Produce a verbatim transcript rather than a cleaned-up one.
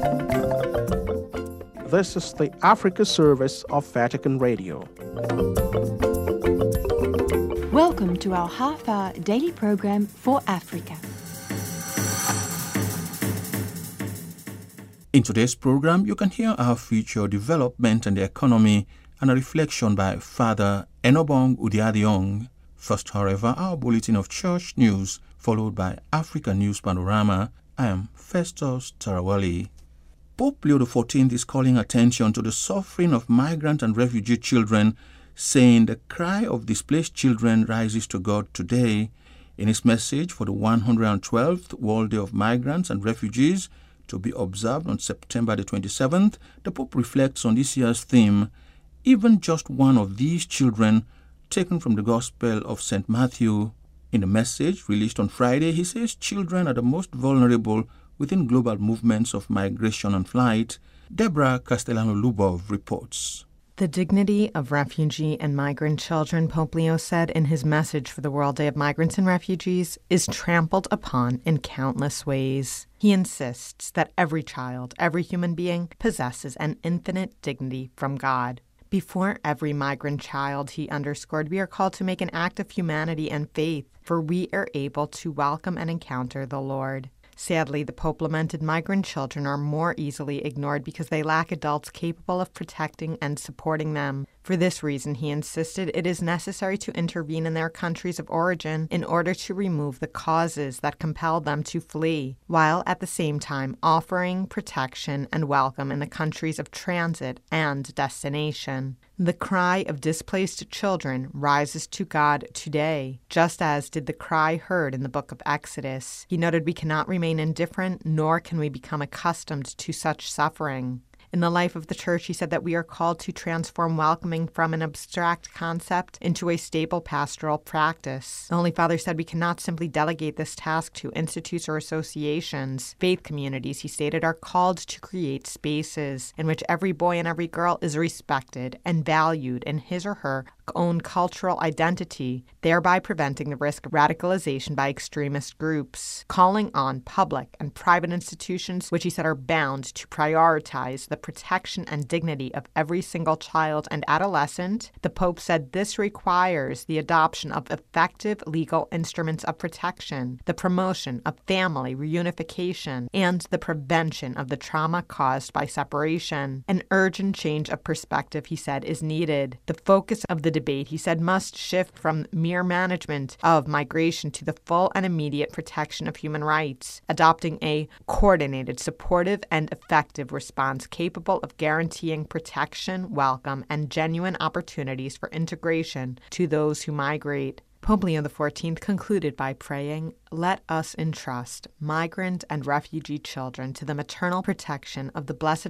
This is the Africa service of Vatican Radio. Welcome to our half-hour daily program for Africa. In today's program, you can hear our future development and the economy and a reflection by Father Enobong Udiadiong. First, however, our bulletin of church news, followed by Africa News Panorama. I am Festus Tarawali. Pope Leo the fourteenth is calling attention to the suffering of migrant and refugee children, saying the cry of displaced children rises to God today. In his message for the one hundred twelfth World Day of Migrants and Refugees, to be observed on September the twenty-seventh, the Pope reflects on this year's theme, even just one of these children, taken from the Gospel of Saint Matthew. In the message released on Friday, he says children are the most vulnerable within global movements of migration and flight. Deborah Castellano-Lubov reports. The dignity of refugee and migrant children, Pope Leo said in his message for the World Day of Migrants and Refugees, is trampled upon in countless ways. He insists that every child, every human being, possesses an infinite dignity from God. Before every migrant child, he underscored, we are called to make an act of humanity and faith, for we are able to welcome and encounter the Lord. Sadly, the Pope lamented migrant children are more easily ignored because they lack adults capable of protecting and supporting them. For this reason, he insisted it is necessary to intervene in their countries of origin in order to remove the causes that compel them to flee, while at the same time offering protection and welcome in the countries of transit and destination. The cry of displaced children rises to God today, just as did the cry heard in the book of Exodus. He noted we cannot remain indifferent, nor can we become accustomed to such suffering. In the life of the Church, he said that we are called to transform welcoming from an abstract concept into a stable pastoral practice. The Holy Father said we cannot simply delegate this task to institutes or associations. Faith communities, he stated, are called to create spaces in which every boy and every girl is respected and valued in his or her own cultural identity, thereby preventing the risk of radicalization by extremist groups. Calling on public and private institutions, which he said are bound to prioritize the protection and dignity of every single child and adolescent, the Pope said this requires the adoption of effective legal instruments of protection, the promotion of family reunification, and the prevention of the trauma caused by separation. An urgent change of perspective, he said, is needed. The focus of the debate, he said, must shift from mere management of migration to the full and immediate protection of human rights, adopting a coordinated, supportive, and effective response capable of guaranteeing protection, welcome, and genuine opportunities for integration to those who migrate. Pope Leo the fourteenth concluded by praying, "Let us entrust migrant and refugee children to the maternal protection of the Blessed